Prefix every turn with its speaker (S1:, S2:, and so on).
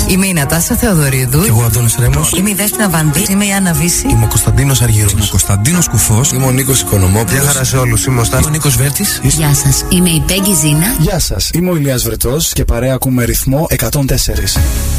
S1: Είμαι η Νατάσα Θεοδωρίδου.
S2: Και εγώ Αντώνης Ρέμος.
S1: Είμαι η Δέσποινα Βανδύ. Είμαι η Άννα Βύση.
S2: Είμαι ο Κωνσταντίνος Αργυρός. Είμαι ο Κωνσταντίνος Κουφός.
S3: Είμαι ο Νίκος Οικονομόπουλος.
S2: Γεια χαρά σε όλους. Είμαι ο Νίκος Βέρτης.
S1: Γεια σας. Είμαι η Πέγγι Ζήνα.
S4: Γεια σας. Είμαι ο Ηλίας Βρετός και παρέα ακούμε ρυθμό 104.